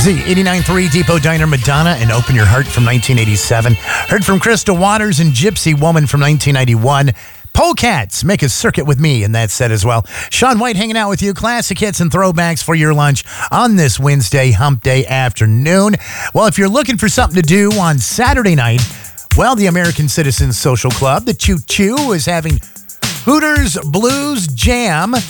Z89.3 Depot Diner, Madonna, and Open Your Heart from 1987. Heard from Crystal Waters and Gypsy Woman from 1991. Polecats, Make a Circuit with Me, and that set as well. Sean White hanging out with you. Classic hits and throwbacks for your lunch on this Wednesday hump day afternoon. Well, if you're looking for something to do on Saturday night, well, the American Citizens Social Club, the Choo Choo, is having Hooters Blues Jam